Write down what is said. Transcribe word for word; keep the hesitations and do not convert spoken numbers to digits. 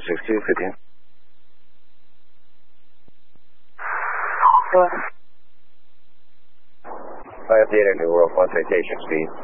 six two, fifteen. Sure. I updated New World One citation speed.